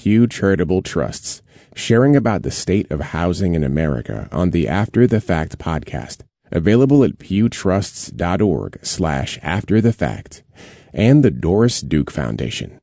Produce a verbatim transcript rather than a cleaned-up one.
Pew Charitable Trusts, sharing about the state of housing in America on the After the Fact podcast, available at pewtrusts.org slash after the fact, and the Doris Duke Foundation.